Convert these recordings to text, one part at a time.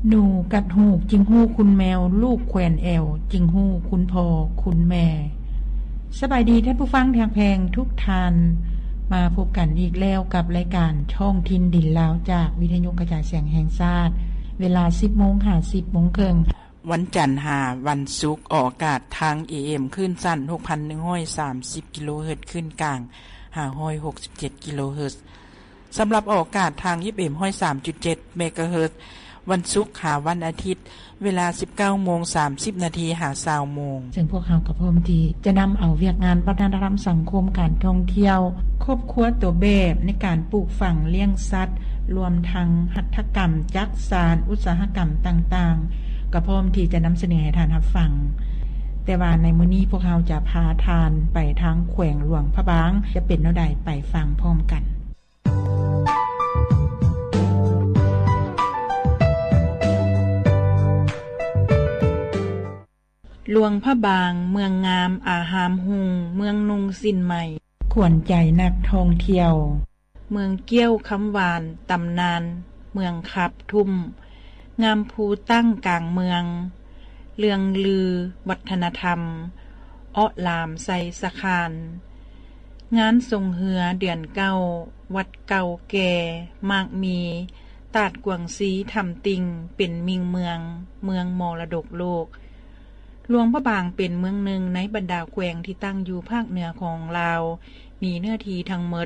หนูกัดหูกจิงหู้คุณแมวลูกแขวนแอวจิงหู้คุณพ่อคุณแม่สบายดีท่านผู้ฟังทางแพงทุกท่านมาพบกันอีกแล้วกับรายการช่องทินดินลาวจากวิทยุกระจายเสียงแห่งชาติเวลา 10:50 น. วันจันทร์วันศุกร์ออกอากาศทาง AM คลื่นสั้น 6,130 กิโลเฮิรตซ์คลื่นกลาง567 กิโลเฮิรตซ์สำหรับออกอากาศทาง FM 103.7 เมกะเฮิรตซ์วันศุกร์วันอาทิตย์เวลา 19:30 น. หา 20:00 น. ซึ่งพวกเรากับพร้อมที่จะนำเอาเวียกงานวัฒนธรรมสังคมการท่องเที่ยวครอบครัวตัวแบบในการปลูกฝังเลี้ยงสัตว์รวมทั้งหัตถกรรมจักสานอุตสาหกรรมต่างๆกับพร้อมที่จะนำเสนอให้ท่านรับฟังแต่ว่าในมื้อนี้พวกเราจะพาทานไปทางแขวงหลวงพระบางจะเป็นแนวใดไปฟังพร้อมกันหลวงพระบางเมืองงามอาหามหุงเมืองนุงสินใหม่ขวัญใจนักท่องเที่ยวเมืองเกี้ยวคำหวานตำนานเมืองขับทุ่มงามภูตั้งกลางเมืองเรื่องลือวัฒนธรรมอ้อลามใสสะคานงานทรงเหือเดือนเก้าวัดเก่าแก่มากมีตาดกวางซีทำติงเป็นมิงเมืองมรดกโลกหลวงพระบางเป็นเมืองหนึ่งในบรรดาแขวงที่ตั้งอยู่ภาคเหนือของลาวมีเนื้อที่ทั้งหมด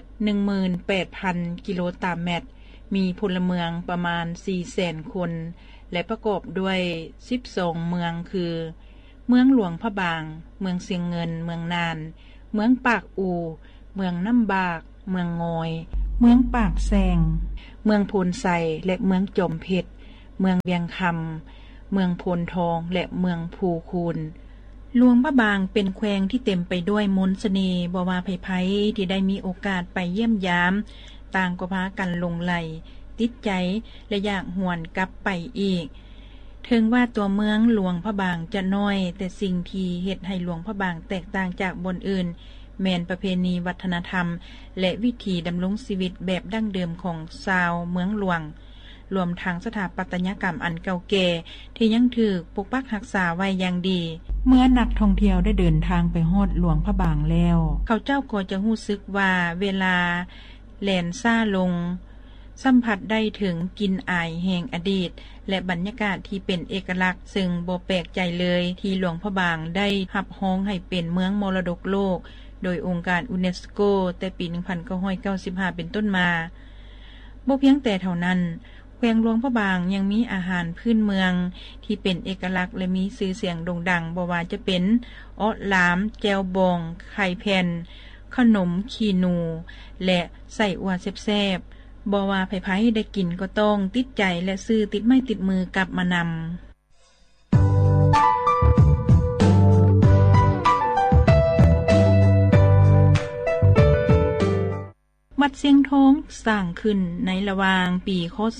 18,000 กิโลตารเมตรมีพลเมืองประมาณ 400,000 คนและประกอบด้วย12เมืองคือเมืองหลวงพระบางเมืองเสียงเงินเมืองนานเมืองปากอูเมืองน้ำบากเมืองงอยเมืองปากแซงเมืองโพนไซและเมืองจอมเพชรเมืองเวียงคำเมืองโพนทองและเมืองภูคูนหลวงพระบางเป็นแขวงที่เต็มไปด้วยมนต์เสน่ห์บ่ว่าไผๆที่ได้มีโอกาสไปเยี่ยมยามต่างก็พากันหลงใหลติดใจและอยากหวนกลับไปอีกถึงว่าตัวเมืองหลวงพระบางจะน้อยแต่สิ่งที่เฮ็ดให้หลวงพระบางแตกต่างจากบนอื่นแม่นประเพณีวัฒนธรรมและวิถีดำรงชีวิตแบบดั้งเดิมของชาวเมืองหลวงรวมทั้งสถาปัตยกรรมอันเก่าแก่ที่ยังถูกปกปักรักษาไว้อย่างดีเมื่อนักท่องเที่ยวได้เดินทางไปฮอดหลวงพระบางแล้วเขาเจ้าก็จะรู้สึกว่าเวลาแล่นซ่าลงสัมผัสได้ถึงกลิ่นอายแห่งอดีตและบรรยากาศที่เป็นเอกลักษณ์ซึ่งบ่แปลกใจเลยที่หลวงพระบางได้รับรองให้เป็นเมืองมรดกโลกโดยองค์การยูเนสโกแต่ปี 1995 เป็นต้นมาบ่เพียงแต่เท่านั้นแขวงหลวงพระบางยังมีอาหารพื้นเมืองที่เป็นเอกลักษณ์และมีชื่อเสียงโด่งดังบ่ว่าจะเป็นอ้อหลามแจ่วบองไข่แผ่นขนมขี้หนูและไส้อั่วแซ่บๆบ่ว่าไผๆได้กินก็ต้องติดใจและซื้อติดไม้ติดมือกลับมานำวัดเสียงทองสร้างขึ้นในระหว่างปีคศ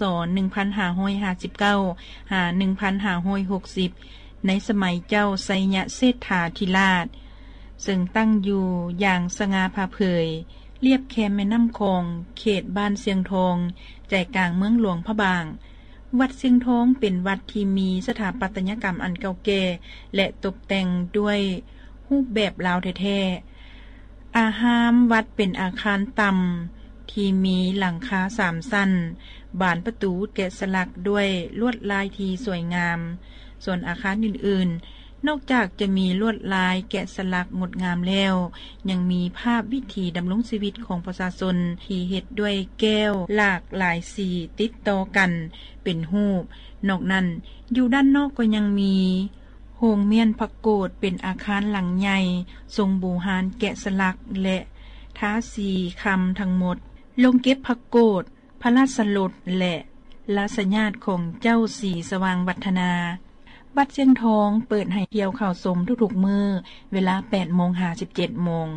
1559 หา 1560 ในสมัยเจ้าไสยเศรษฐาธิราชซึ่งตั้งอยู่อย่างสง่าผ่าเผยเรียบแคมแม่น้ำคองเขตบ้านเสียงทองใจกลางเมืองหลวงพระบางวัดเสียงทองเป็นวัดที่มีสถาปัตยกรรมอันเก่าแก่และตกแต่งด้วยรูปแบบลาวแท้ๆอาหารวัดเป็นอาคารต่ำที่มีหลังคา3ชั้นบานประตูแกะสลักด้วยลวดลายที่สวยงามส่วนอาคารอื่นๆนอกจากจะมีลวดลายแกะสลักงดงามแล้วยังมีภาพวิถีดำรงชีวิตของประชาชนที่เฮ็ดด้วยแก้วหลากหลายสีติดต่อกันเป็นรูปนอกนั้นอยู่ด้านนอกก็ยังมีโรงเมียนผักโกดเป็นอาคารหลังใหญ่ทรงบูหารแกะสลักและทาสีคำทั้งหมดลงเก็บผักโกดพระราชสลดและราชญาติของเจ้าสีสว่างวัฒนาวัดเสียงทองเปิดให้เที่ยวเข้าชมทุกๆมื้อเวลา 8:00 น.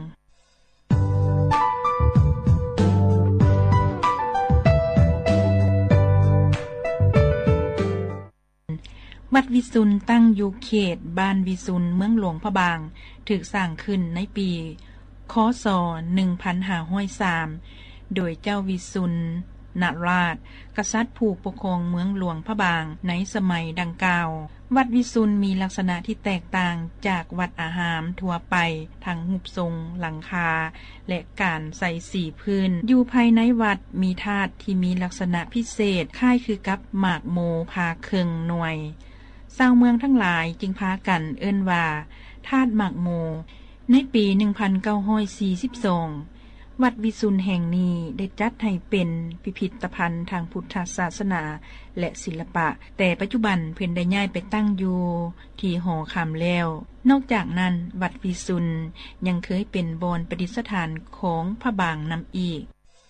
วัดวิสุนตั้งอยู่เขตบ้านวิสุนเมืองหลวงพระบางถูกสร้างขึ้นในปี คศ 1503 โดยเจ้าวิสุนนราชกษัตริย์ผู้ปกครองเมืองหลวงพระบางในสมัยดังกล่าววัดวิสุนมีลักษณะที่แตกต่างจากวัดอาหามทั่วไปทั้งรูปทรงหลังคาและการใส่สีพื้นอยู่ภายในวัดมีธาตุที่มีลักษณะพิเศษคล้ายคือกับหมากโมพาเครื่องหน่วยชาวเมืองทั้งหลายจึงพากันเอิ้นว่าธาตุหมากโมในปี 1942 วัดวิสุนแห่งนี้ได้จัดให้เป็นพิพิธภัณฑ์ทางพุทธศาสนาและศิลปะแต่ปัจจุบันเพิ่นได้ย้ายไปตั้งอยู่ที่หอคำแล้วนอกจากนั้นวัดวิสุนยังเคยเป็นโบสถ์ประดิษฐานของพระบางนำอีก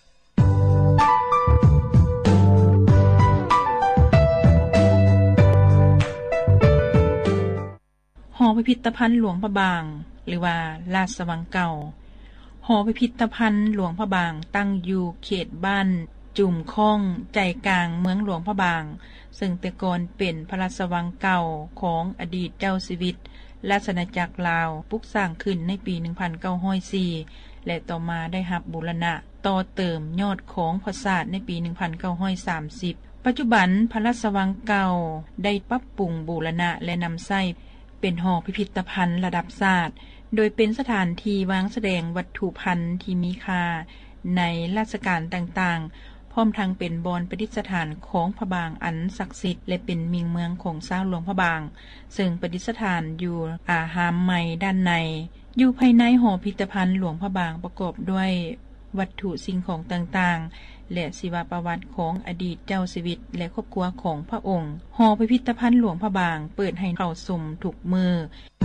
หอพิพิธภัณฑ์หลวงพระบางหรือว่าราชวังเก่าหอพิพิธภัณฑ์หลวงพระบางตั้งอยู่เขตบ้านจุ่มข้องใจกลางเมืองหลวงพระบางซึ่งแต่ก่อนเป็นพระราชวังเก่าของอดีตเจ้าชีวิตราชอาณาจักรลาวปลุกสร้างขึ้นในปี 1904 และต่อมาได้รับบูรณะต่อเติมยอดของปราสาทในปี 1930 ปัจจุบันพระราชวังเก่าได้ปรับปรุงบูรณะและนำใช้เป็นหอพิพิธภัณฑ์ระดับชาติโดยเป็นสถานที่วางแสดงวัตถุพันธ์ที่มีค่าในราชการต่างๆพร้อมทั้งเป็นบอนประดิษฐานของพระบางอันศักดิ์สิทธิ์และเป็นเมืองของชาวหลวงพระบางซึ่งประดิษฐานอยู่อาหามใหม่ด้านในอยู่ภายในหอพิพิธภัณฑ์หลวงพระบางประกอบด้วยวัตถุสิ่งของต่างๆและชีวประวัติของอดีตเจ้าชีวิตและครอบครัวของพระองค์หอพิพิธภัณฑ์หลวงพระบางเปิดให้เข้าชมทุกมื้อ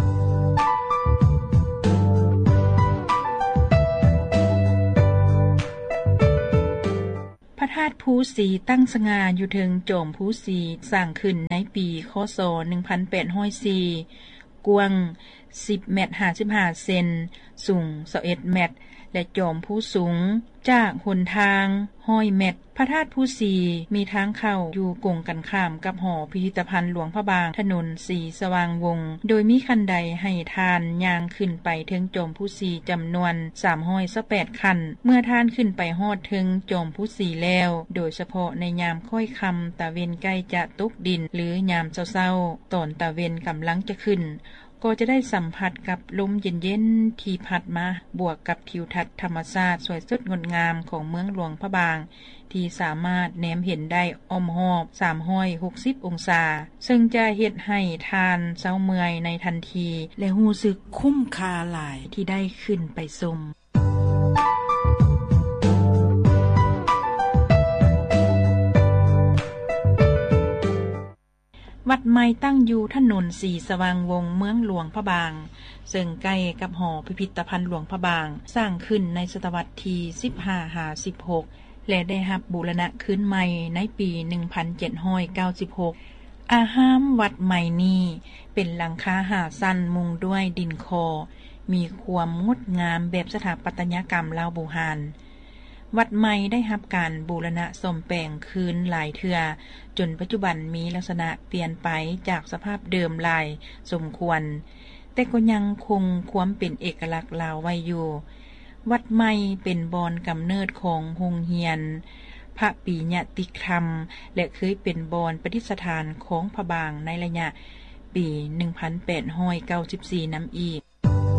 พระธาตุภูสีตั้งสง่าอยู่เทิงโจมภูสีสร้างขึ้นในปีคศ 1804 กว้าง 10 เมตร 55 เซนสูง 21 เมตรและโจมภูสูงจากหนทาง100 เมตรพระธาตุภูสีมีทางเข้าอยู่กงกันข้ามกับหอพิพิธภัณฑ์หลวงพระบางถนนสีสว่างวงโดยมีคันใดให้ทานย่างขึ้นไปถึงโจมภูสีจำนวน328คันเมื่อทานขึ้นไปฮอดถึงโจมภูสีแล้วโดยเฉพาะในยามค่อยค่ำตะเวนใกล้จะตกดินหรือยามเช้าๆตอนตะเวนกำลังจะขึ้นก็จะได้สัมผัสกับลมเย็นๆที่พัดมาบวกกับทิวทัศน์ธรรมชาติสวยสดงดงามของเมืองหลวงพระบางที่สามารถแนมเห็นได้อ้อมรอบ360องศาซึ่งจะเฮ็ดให้ทานเช้าเมื่อยในทันทีและรู้สึกคุ้มค่าหลายที่ได้ขึ้นไปชมวัดใหม่ตั้งอยู่ถนนสีสว่างวงเมืองหลวงพระบางซึ่งใกล้กับหอพิพิธภัณฑ์หลวงพระบางสร้างขึ้นในศตวรรษที่ 15-16 และได้รับบูรณะขึ้นใหม่ในปี 1796 อาหามวัดใหม่นี้เป็นหลังคา5ชั้นมุงด้วยดินคอมีความงดงามแบบสถาปัตยกรรมลาวโบราณวัดใหม่ได้รับการบูรณะซ่อมแปลงคืนหลายเทื่อจนปัจจุบันมีลักษณะเปลี่ยนไปจากสภาพเดิมหลายสมควรแต่ก็ยังคงความเป็นเอกลักษณ์ลาวไว้อยู่วัดใหม่เป็นบอนกำเนิดของโรงเรียนพระปีญติครรมและเคยเป็นบอนประดิษฐานของพระบางในระยะปี 1894 นำอีก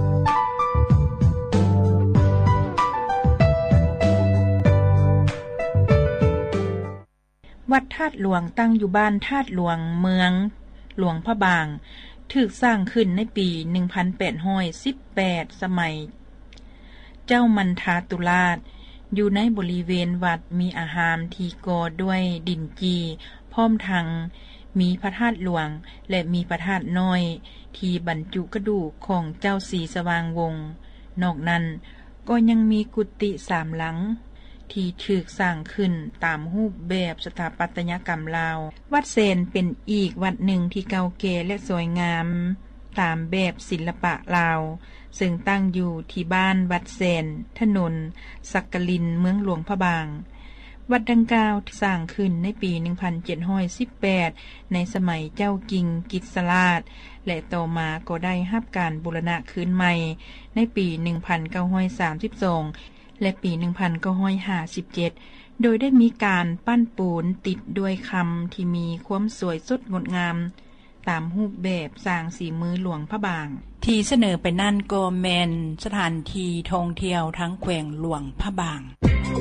วัดธาตุหลวงตั้งอยู่บ้านธาตุหลวงเมืองหลวงพระบางถูกสร้างขึ้นในปี 1818 สมัยเจ้ามันทาตุราชอยู่ในบริเวณวัดมีอาหารที่ก่อด้วยดินจีพร้อมทั้งมีพระธาตุหลวงและมีพระธาตุน้อยที่บรรจุกระดูกของเจ้าสีสว่างวงนอกนั้นก็ยังมีกุฏิ3 หลังที่ถูกสร้างขึ้นตามรูปแบบสถาปัตยกรรมลาววัดเซนเป็นอีกวัดหนึ่งที่เก่าแก่และสวยงามตามแบบศิลปะลาวซึ่งตั้งอยู่ที่บ้านวัดเซนถนนสักกลินเมืองหลวงพระบางวัดดังกล่าวสร้างขึ้นในปี 1718 ในสมัยเจ้ากิงกิษราชและต่อมาก็ได้รับการบูรณะคืนใหม่ในปี 1932และปี 1957 โดยได้มีการปั้นปูนติดด้วยคำที่มีความสวยสดงดงามตามรูปแบบสร้างสีมือหลวงพระบางที่เสนอไปนั่นก็แม่นสถานที่ท่องเที่ยวทั้งแขวงหลวงพระบาง